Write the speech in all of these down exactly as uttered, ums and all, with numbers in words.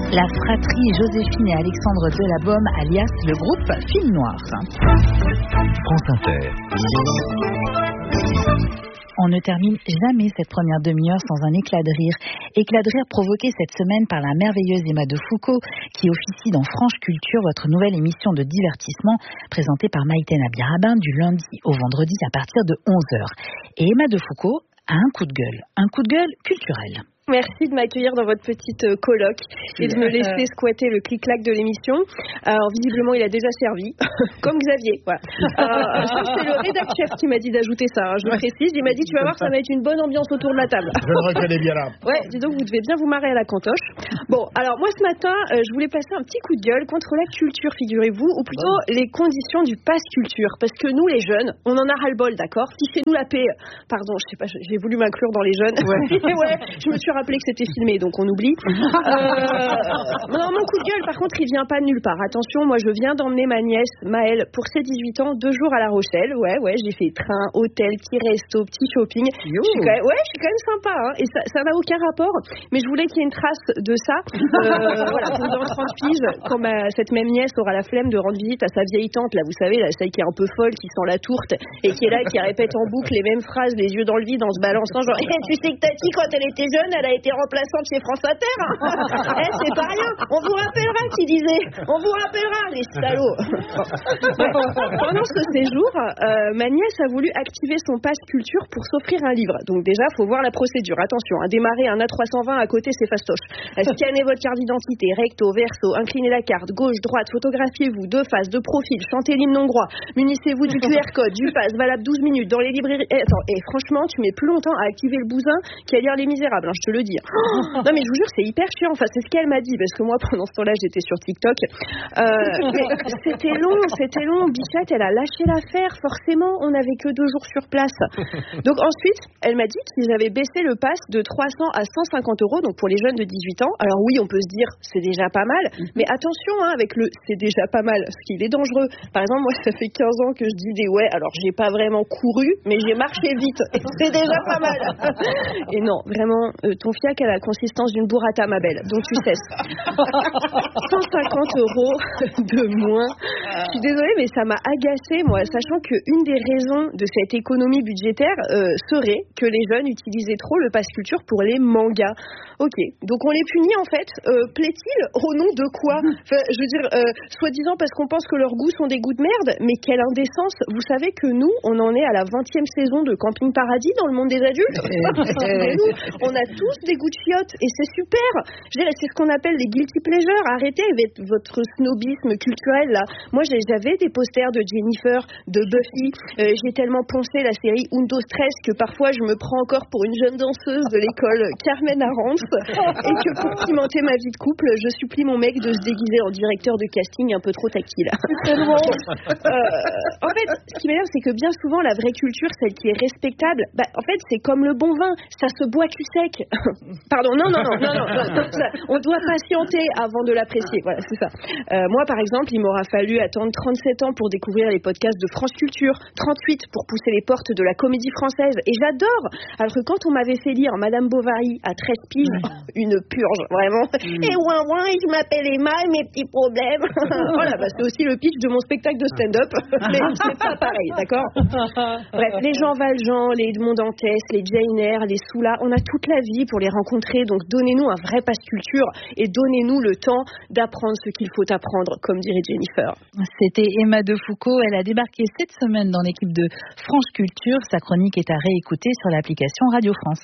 La fratrie Joséphine et Alexandre Delabaume, alias le groupe Film Noir. France Inter. On ne termine jamais cette première demi-heure sans un éclat de rire. Éclat de rire provoqué cette semaine par la merveilleuse Emma de Foucauld, qui officie dans Franche Culture, votre nouvelle émission de divertissement, présentée par Maïtena Birabin du lundi au vendredi à partir de onze heures. Et Emma de Foucauld a un coup de gueule, un coup de gueule culturel. Merci de m'accueillir dans votre petite euh, coloc et de me laisser squatter le clic-clac de l'émission. Alors, visiblement, il a déjà servi, comme Xavier. Voilà. Euh, c'est le rédac-chef qui m'a dit d'ajouter ça, hein, je le précise. Il m'a dit, tu vas voir, ça va être une bonne ambiance autour de la table. Je le reconnais bien là. Ouais, dis donc, vous devez bien vous marrer à la cantoche. Bon, alors moi, ce matin, euh, je voulais placer un petit coup de gueule contre la culture, figurez-vous, ou plutôt ouais. les conditions du pass culture. Parce que nous, les jeunes, on en a ras-le-bol, d'accord ? Fichez-nous la paix. Pardon, je sais pas, j'ai voulu m'inclure dans les jeunes. Ouais, ouais je me suis rappelé que c'était filmé, donc on oublie. Euh, non, mon coup de gueule, par contre, il vient pas de nulle part. Attention, moi, je viens d'emmener ma nièce, Maëlle, pour ses dix-huit ans, deux jours à La Rochelle. Ouais, ouais, j'ai fait train, hôtel, petit resto, petit shopping. Je suis quand même, ouais, je suis quand même sympa, hein, et ça, ça n'a aucun rapport. Mais je voulais qu'il y ait une trace de ça. Euh, voilà, pour dans trente piges, quand ma, cette même nièce aura la flemme de rendre visite à sa vieille tante, là, vous savez, là, celle qui est un peu folle, qui sent la tourte, et qui est là, qui répète en boucle les mêmes phrases, les yeux dans le vide, en se balançant, genre, hey, tu sais que Tati, quand elle était jeune, elle a été remplaçante chez France Inter. Hein. Eh, c'est pas rien. On vous rappellera qui disait. On vous rappellera, les salauds. Pendant ce séjour, euh, ma nièce a voulu activer son pass culture pour s'offrir un livre. Donc déjà, faut voir la procédure. Attention, à démarrer un A trois cent vingt à côté, c'est fastoche. Scannez votre carte d'identité, recto, verso, inclinez la carte, gauche, droite, photographiez-vous, de face, de profil, chantez l'hymne hongrois, munissez-vous du Q R code, du pass, valable douze minutes, dans les librairies. Eh, attends, et franchement, tu mets plus longtemps à activer le bousin qu'à lire Les Misérables, hein, je te le dis. Oh, non mais je vous jure, c'est hyper chiant. Enfin, c'est ce qu'elle m'a dit, parce que moi, pendant ce temps-là, j'étais sur TikTok. Euh, mais c'était long, c'était long. Bichette, elle a lâché l'affaire. Forcément, on n'avait que deux jours sur place. Donc ensuite, elle m'a dit qu'ils avaient baissé le pass de trois cents à cent cinquante euros, donc pour les jeunes de dix-huit ans. Alors oui, on peut se dire, c'est déjà pas mal. Mais attention, hein, avec le c'est déjà pas mal, parce qu'il est dangereux. Par exemple, moi, ça fait quinze ans que je dis des ouais, alors j'ai pas vraiment couru, mais j'ai marché vite. Et c'est déjà pas mal. Et non, vraiment, euh, ton fiac a la consistance d'une burrata, ma belle. Donc tu cesses. cent cinquante euros de moins. Je suis désolée, mais ça m'a agacée, moi, sachant qu'une des raisons de cette économie budgétaire euh, serait que les jeunes utilisaient trop le pass culture pour les mangas. Ok, donc on les punit en fait. Euh, plaît-il au nom de quoi ? Enfin, je veux dire, euh, soi-disant parce qu'on pense que leurs goûts sont des goûts de merde, mais quelle indécence. Vous savez que nous, on en est à la vingtième saison de Camping Paradis dans le monde des adultes. Nous, on a tous des goûts de chiottes et c'est super. Je veux dire, c'est ce qu'on appelle les guilty pleasures. Arrêtez avec votre snobisme culturel là. Moi, j'avais des posters de Jennifer, de Buffy. Euh, j'ai tellement poncé la série Undo Stress que parfois je me prends encore pour une jeune danseuse de l'école Carmen Arantz et que pour pimenter ma vie de couple, je supplie mon mec de se déguiser en directeur de casting un peu trop tactile. euh, en fait, ce qui m'énerve, c'est que bien souvent, la vraie culture, celle qui est respectable, bah, en fait, c'est comme le bon vin, ça se boit cul sec. Pardon, non, non, non, non, non, non, non ça, on doit patienter avant de l'apprécier. Voilà, c'est ça. Euh, moi, par exemple, il m'aura fallu attendre trente-sept ans pour découvrir les podcasts de France Culture, trente-huit pour pousser les portes de la comédie française, et j'adore. Alors que quand on m'avait fait lire Madame Bovary à treize piges, une purge, vraiment. Mm. Et ouin ouin, je m'appelle Emma et mes petits problèmes. Voilà, bah, c'est aussi le pitch de mon spectacle de stand-up, mais c'est pas pareil, d'accord ? Bref, les Jean Valjean, les Edmond Dantès, les Jane Eyre, les Soula, on a toute la vie pour les rencontrer, donc donnez-nous un vrai pass culture et donnez-nous le temps d'apprendre ce qu'il faut apprendre, comme dirait Jennifer. C'était Emma de Foucauld, elle a débarqué cette semaine dans l'équipe de Franche Culture. Sa chronique est à réécouter sur l'application Radio France.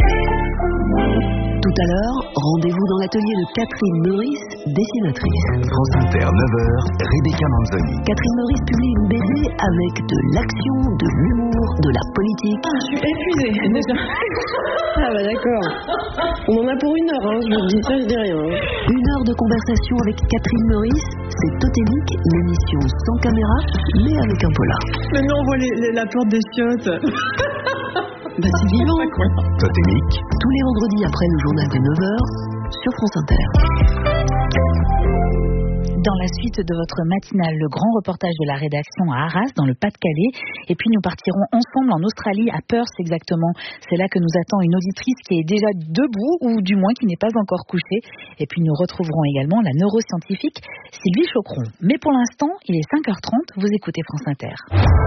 Tout à l'heure, rendez-vous dans l'atelier de Catherine Meurice, dessinatrice. France Inter, neuf heures, Rebecca Manzoni. Catherine Meurice publie une B D avec de l'action, de l'humour, de la politique. Ah, je suis épuisée déjà. Ah bah d'accord. On en a pour une heure, hein. Je vous dis ça, je dis rien. Une heure de conversation avec Catherine Meurice, c'est Totémique, l'émission sans caméra, mais avec un polar. Mais nous on voit les, les, la porte des chiottes. Bah c'est vivant. Totémique, tous les vendredis après le journal de neuf heures, sur France Inter. Dans la suite de votre matinale, le grand reportage de la rédaction à Arras, dans le Pas-de-Calais. Et puis nous partirons ensemble en Australie, à Perth exactement. C'est là que nous attend une auditrice qui est déjà debout, ou du moins qui n'est pas encore couchée. Et puis nous retrouverons également la neuroscientifique Sylvie Chocron. Mais pour l'instant, il est cinq heures trente, vous écoutez France Inter.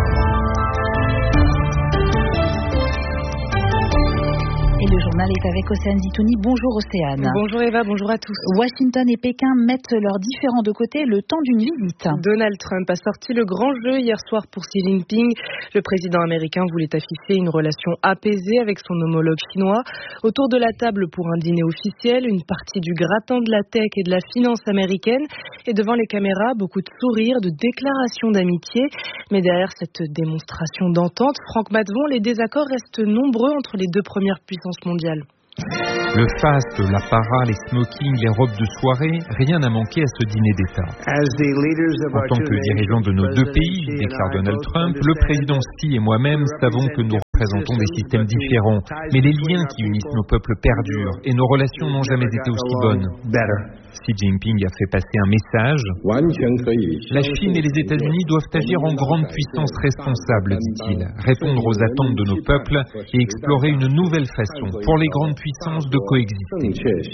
Et le journal est avec Océane Zitouni. Bonjour Océane. Bonjour Eva, bonjour à tous. Washington et Pékin mettent leurs différends de côté le temps d'une visite. Donald Trump a sorti le grand jeu hier soir pour Xi Jinping. Le président américain voulait afficher une relation apaisée avec son homologue chinois. Autour de la table pour un dîner officiel, une partie du gratin de la tech et de la finance américaine. Et devant les caméras, beaucoup de sourires, de déclarations d'amitié. Mais derrière cette démonstration d'entente, Franck Matvon, les désaccords restent nombreux entre les deux premières puissances mondiale. Le faste, l'apparat, les smokings, les robes de soirée, rien n'a manqué à ce dîner d'État. En tant que dirigeants de nos deux pays, déclare Donald Trump, le président Xi et moi-même savons que nous représentons des systèmes différents, mais les liens qui unissent nos peuples perdurent et nos relations n'ont jamais été aussi bonnes. Xi Jinping a fait passer un message. La Chine et les États-Unis doivent agir en grande puissance responsable, dit-il, répondre aux attentes de nos peuples et explorer une nouvelle façon pour les grandes puissances de coexister.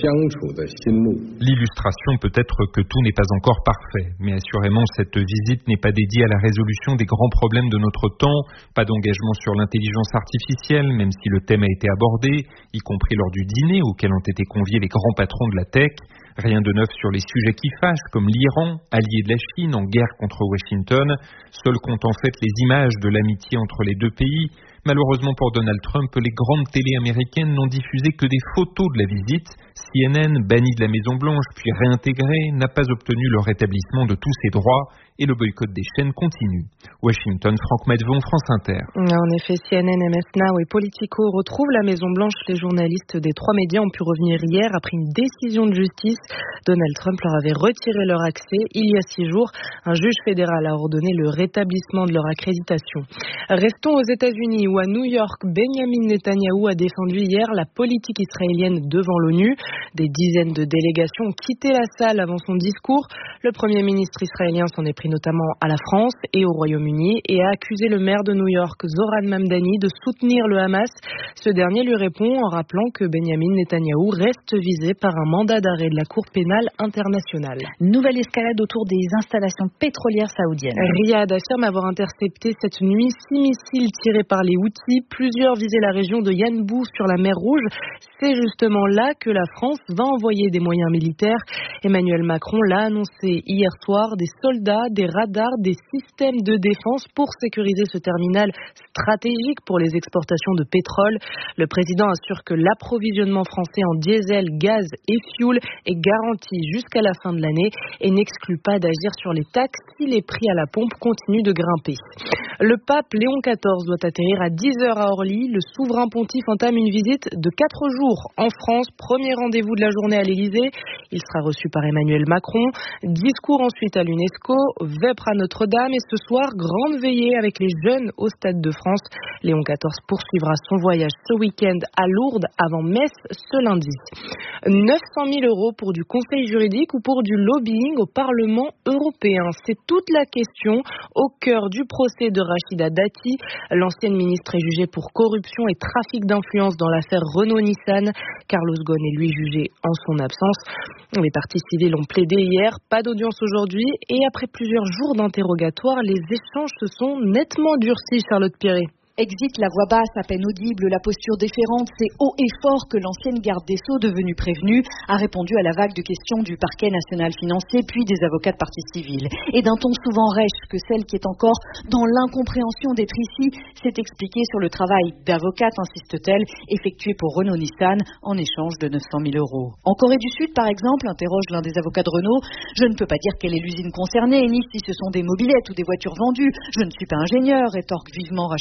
L'illustration peut être que tout n'est pas encore parfait, mais assurément cette visite n'est pas dédiée à la résolution des grands problèmes de notre temps, pas d'engagement sur l'intelligence artificielle, même si le thème a été abordé, y compris lors du dîner auquel ont été conviés les grands patrons de la tech. Rien de neuf sur les sujets qui fâchent, comme l'Iran, allié de la Chine en guerre contre Washington. Seul compte en fait les images de l'amitié entre les deux pays. Malheureusement pour Donald Trump, les grandes télés américaines n'ont diffusé que des photos de la visite. C N N, banni de la Maison-Blanche puis réintégré, n'a pas obtenu le rétablissement de tous ses droits et le boycott des chaînes continue. Washington, Franck Matvon, France Inter. En effet, C N N, M S Now et Politico retrouvent la Maison-Blanche. Les journalistes des trois médias ont pu revenir hier après une décision de justice. Donald Trump leur avait retiré leur accès il y a six jours. Un juge fédéral a ordonné le rétablissement de leur accréditation. Restons aux États-Unis où à New York, Benjamin Netanyahou a défendu hier la politique israélienne devant l'ONU. Des dizaines de délégations ont quitté la salle avant son discours. Le Premier ministre israélien s'en est pris notamment à la France et au Royaume-Uni et a accusé le maire de New York, Zoran Mamdani, de soutenir le Hamas. Ce dernier lui répond en rappelant que Benjamin Netanyahou reste visé par un mandat d'arrêt de la Cour pénale internationale. Nouvelle escalade autour des installations pétrolières saoudiennes. Riyad affirme avoir intercepté cette nuit six missiles tirés par les Houthis. Plusieurs visaient la région de Yanbu sur la mer Rouge. C'est justement là que la France va envoyer des moyens militaires. Emmanuel Macron l'a annoncé hier soir, des soldats, des radars, des systèmes de défense pour sécuriser ce terminal stratégique pour les exportations de pétrole. Le président assure que l'approvisionnement français en diesel, gaz et fioul est garanti jusqu'à la fin de l'année et n'exclut pas d'agir sur les taxes si les prix à la pompe continuent de grimper. Le pape Léon quatorze doit atterrir à dix heures à Orly. Le souverain pontife entame une visite de quatre jours en France. Premier rendez-vous de la journée à l'Élysée. Il sera reçu par Emmanuel Macron. Discours ensuite à l'UNESCO, vêpres à Notre-Dame et ce soir, grande veillée avec les jeunes au Stade de France. Léon quatorze poursuivra son voyage ce week-end à Lourdes avant Metz ce lundi. neuf cent mille euros pour du conseil juridique ou pour du lobbying au Parlement européen. C'est toute la question au cœur du procès de Rachida Dati. L'ancienne ministre est jugée pour corruption et trafic d'influence dans l'affaire Renault-Nissan. Carlos Ghosn est lui jugé en son absence. Les parties civiles ont plaidé hier, pas d'audience aujourd'hui et après plusieurs jours d'interrogatoire, les échanges se sont nettement durcis, Charlotte Piré. Exit la voix basse, à peine audible, la posture déférente, c'est haut et fort que l'ancienne garde des Sceaux, devenue prévenue, a répondu à la vague de questions du parquet national financier, puis des avocats de partie civile. Et d'un ton souvent rêche que celle qui est encore dans l'incompréhension d'être ici, s'est expliquée sur le travail d'avocate, insiste-t-elle, effectué pour Renault-Nissan en échange de neuf cent mille euros. En Corée du Sud, par exemple, interroge l'un des avocats de Renault, je ne peux pas dire quelle est l'usine concernée, ni si ce sont des mobylettes ou des voitures vendues. Je ne suis pas ingénieur, rétorque vivement Rachida Dati.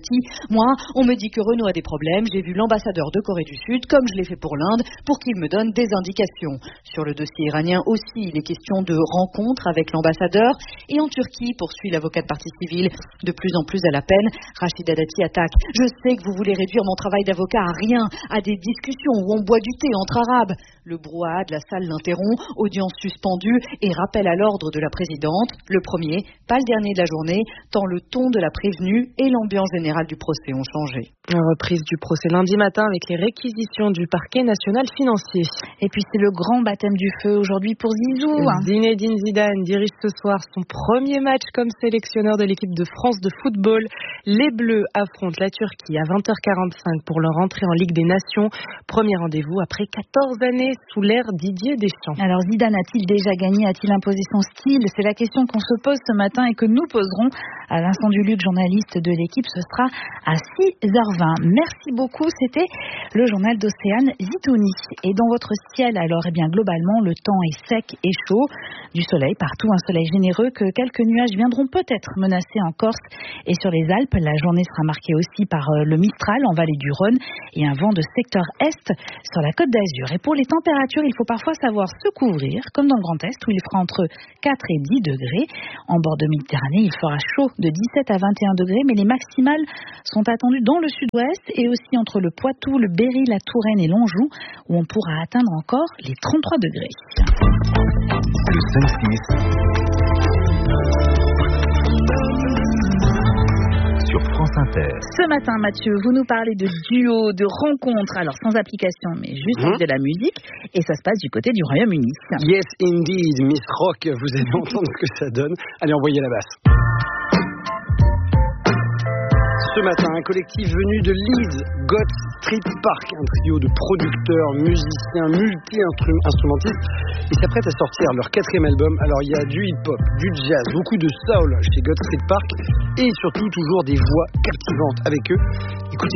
Zelensky. Moi, on me dit que Renault a des problèmes. J'ai vu l'ambassadeur de Corée du Sud, comme je l'ai fait pour l'Inde, pour qu'il me donne des indications. Sur le dossier iranien aussi, il est question de rencontres avec l'ambassadeur. Et en Turquie, poursuit l'avocat de partie civile, de plus en plus à la peine, Rachida Dati attaque. Je sais que vous voulez réduire mon travail d'avocat à rien, à des discussions où on boit du thé entre arabes. Le brouhaha de la salle l'interrompt, audience suspendue et rappel à l'ordre de la présidente. Le premier, pas le dernier de la journée, tant le ton de la prévenue et l'ambiance générale du procès ont changé. Reprise du procès lundi matin avec les réquisitions du parquet national financier. Et puis c'est le grand baptême du feu aujourd'hui pour Zizou. Zinedine Zidane dirige ce soir son premier match comme sélectionneur de l'équipe de France de football. Les Bleus affrontent la Turquie à vingt heures quarante-cinq pour leur entrée en Ligue des Nations. Premier rendez-vous après quatorze années sous l'ère Didier Deschamps. Alors Zidane a-t-il déjà gagné? A-t-il imposé son style? C'est la question qu'on se pose ce matin et que nous poserons à Vincent Duluc, journaliste de l'équipe. Ce sera à six heures vingt. Merci beaucoup. C'était le journal d'Océane Zitouni. Et dans votre ciel, alors, eh bien, globalement, le temps est sec et chaud. Du soleil partout, un soleil généreux que quelques nuages viendront peut-être menacer en Corse et sur les Alpes. La journée sera marquée aussi par le Mistral en vallée du Rhône et un vent de secteur est sur la Côte d'Azur. Et pour les températures, il faut parfois savoir se couvrir, comme dans le Grand Est où il fera entre quatre et dix degrés. En bord de Méditerranée, il fera chaud de dix-sept à vingt et un degrés, mais les maximales sont attendues dans le sud-ouest et aussi entre le Poitou, le Berry, la Touraine et l'Anjou, où on pourra atteindre encore les trente-trois degrés. Le cinq six sur France Inter. Ce matin, Mathieu, vous nous parlez de duo, de rencontres, alors sans application, mais juste avec mmh. de la musique, et ça se passe du côté du Royaume-Uni. Yes, indeed, Miss Rock, vous allez entendre ce que ça donne. Allez, envoyez la basse. Ce matin, un collectif venu de Leeds, Got Street Park, un trio de producteurs, musiciens, multi-instrumentistes, ils s'apprêtent à sortir leur quatrième album. Alors il y a du hip-hop, du jazz, beaucoup de soul chez Got Street Park et surtout toujours des voix captivantes avec eux. Écoutez